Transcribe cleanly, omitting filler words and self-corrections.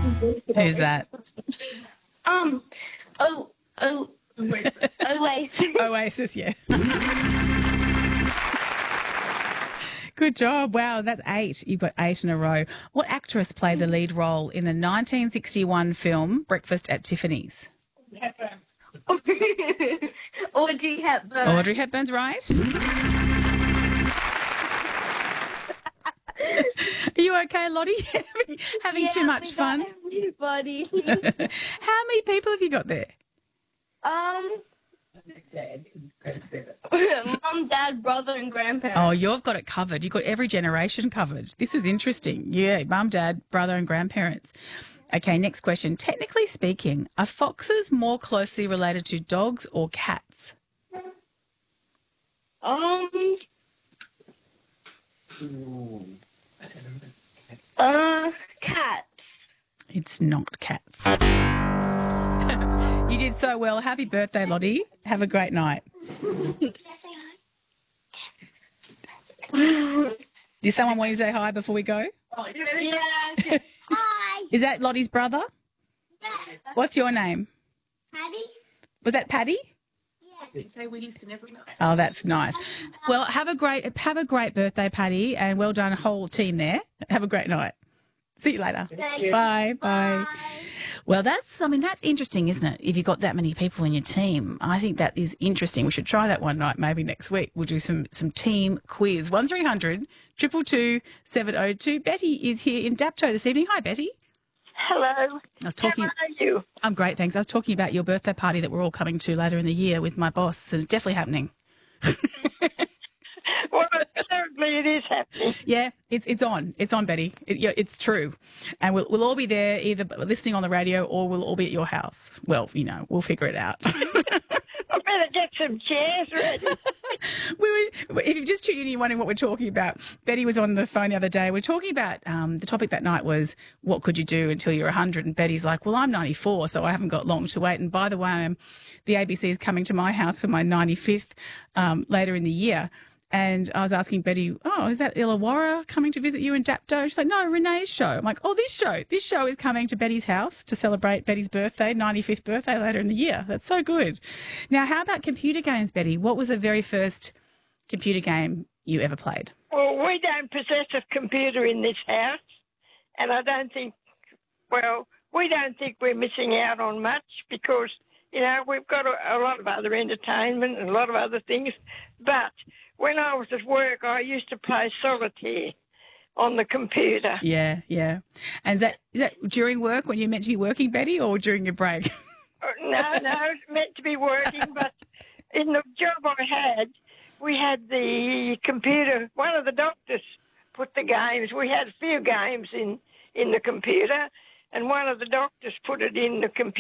Who's that? Oasis. Oasis, yeah. Good job. Wow, that's 8. You've got 8 in a row. What actress played the lead role in the 1961 film Breakfast at Tiffany's? Audrey Hepburn. Audrey Hepburn's right. Are you okay, Lottie? Having too much fun? Everybody. How many people have you got there? Mum, dad, brother, and grandparents. Oh, you've got it covered. You've got every generation covered. This is interesting. Yeah, mum, dad, brother, and grandparents. Okay, next question. Technically speaking, are foxes more closely related to dogs or cats? Cats. It's not cats. You did so well. Happy birthday, Lottie. Have a great night. Did someone want you to say hi before we go? Yeah. Hi. Is that Lottie's brother? What's your name? Patty? Was that Paddy? Yeah. Say Widdie's every night. Oh, that's nice. Well, have a great birthday, Paddy, and well done, whole team there. Have a great night. See you later. Bye. Bye. Well, that's interesting, isn't it? If you've got that many people in your team, I think that is interesting. We should try that one night, maybe next week. We'll do some team quiz. 1300 222 702. Betty is here in Dapto this evening. Hi, Betty. Hello. How are you? I'm great, thanks. I was talking about your birthday party that we're all coming to later in the year with my boss, and it's definitely happening. Well, apparently it is happening. Yeah, it's on. It's on, Betty. It's true. And we'll all be there either listening on the radio or we'll all be at your house. Well, we'll figure it out. I better get some chairs ready. If you've just tuned in, you're wondering what we're talking about. Betty was on the phone the other day. We're talking about the topic that night was what could you do until you're 100? And Betty's like, well, I'm 94, so I haven't got long to wait. And by the way, the ABC is coming to my house for my 95th later in the year. And I was asking Betty, oh, is that Illawarra coming to visit you in Dapto? She's like, no, Renee's show. I'm like, oh, this show is coming to Betty's house to celebrate Betty's birthday, 95th birthday later in the year. That's so good. Now, how about computer games, Betty? What was the very first computer game you ever played? Well, we don't possess a computer in this house, and we don't think we're missing out on much because, we've got a lot of other entertainment and a lot of other things, but when I was at work, I used to play solitaire on the computer. Yeah. And is that during work when you're meant to be working, Betty, or during your break? No, it's meant to be working, but in the job I had, we had the computer. One of the doctors put the games. We had a few games in the computer, and one of the doctors put it in the computer.